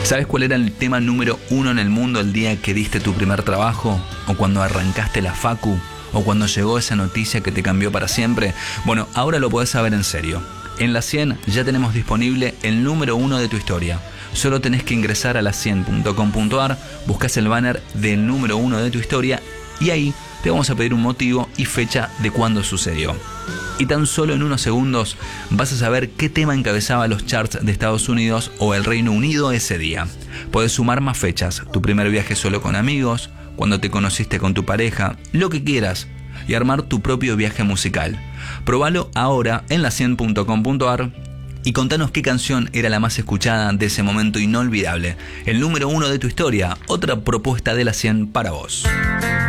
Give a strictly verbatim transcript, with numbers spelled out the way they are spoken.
¿Sabes cuál era el tema número uno en el mundo el día que diste tu primer trabajo? ¿O cuando arrancaste la facu? ¿O cuando llegó esa noticia que te cambió para siempre? Bueno, ahora lo podés saber en serio. En La cien ya tenemos disponible el número uno de tu historia. Solo tenés que ingresar a la cien punto com punto a r, buscas el banner del número uno de tu historia y ahí te vamos a pedir un motivo y fecha de cuándo sucedió. Y tan solo en unos segundos vas a saber qué tema encabezaba los charts de Estados Unidos o el Reino Unido ese día. Podés sumar más fechas, tu primer viaje solo con amigos, cuando te conociste con tu pareja, lo que quieras, y armar tu propio viaje musical. Probalo ahora en la cien punto com punto a r y contanos qué canción era la más escuchada de ese momento inolvidable. El número uno de tu historia, otra propuesta de La cien para vos.